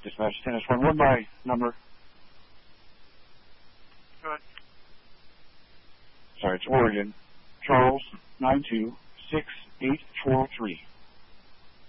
Dispatch 10-1. What by number? Good. Sorry, it's Oregon. Charles 926-843.